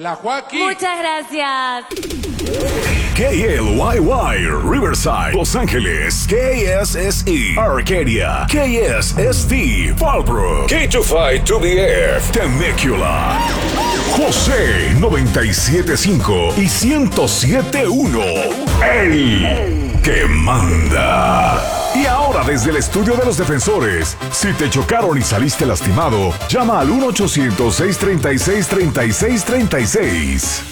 la Joaquín. Muchas gracias. KLYY, Riverside, Los Ángeles, KSSE, Arcadia, KSST, Fallbrook, K25-2BF, Temecula, José 97.5 y 107.1, el que manda. Y ahora desde el estudio de los defensores, si te chocaron y saliste lastimado, llama al 1-800-636-3636.